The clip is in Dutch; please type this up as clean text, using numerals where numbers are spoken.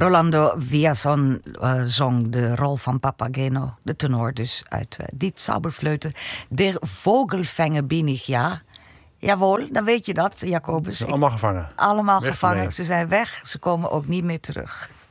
Rolando Villazón zong de rol van Papageno, de tenor dus, uit Die Zauberflöte. Der Vogelfänger bin ich, ja. Jawohl, dan weet je dat, Jacobus. Allemaal gevangen. Allemaal Weg gevangen. ermee. Ze zijn weg, ze komen ook niet meer terug.